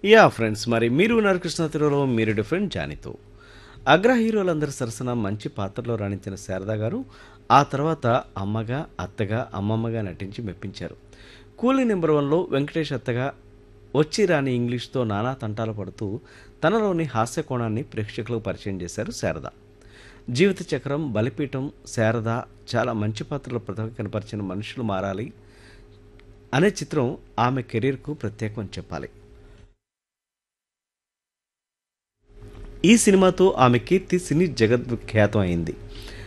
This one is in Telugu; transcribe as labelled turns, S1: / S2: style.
S1: ఫ్రెండ్స్ మరి మీరు ఉన్నారు కృష్ణ తిరులో మీరు డిఫరెంట్ జానీతో. అగ్ర హీరోలందరి సరసన మంచి పాత్రలో రాణించిన శారద గారు ఆ తర్వాత అమ్మగా, అత్తగా, అమ్మమ్మగా నటించి మెప్పించారు. కూలీ నెంబర్ వన్లో వెంకటేష్ అత్తగా వచ్చి రాని ఇంగ్లీష్తో నానా తంటాలు పడుతూ తనలోని హాస్య కోణాన్ని ప్రేక్షకులకు పరిచయం చేశారు శారద. జీవిత చక్రం, బలిపీఠం, శారద చాలా మంచి పాత్రలో ప్రతిభ కనపరిచిన మనుషులు మారాలి అనే చిత్రం ఆమె కెరీర్కు ప్రత్యేకం అని చెప్పాలి. ఈ సినిమాతో ఆమె కీర్తి సినీ జగద్విఖ్యాతం అయింది.